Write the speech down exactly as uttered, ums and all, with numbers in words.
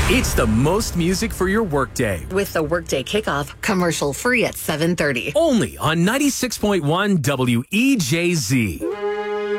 It's the most music for your workday. With the Workday Kickoff, commercial free at seven thirty. Only on ninety-six point one W E J Z.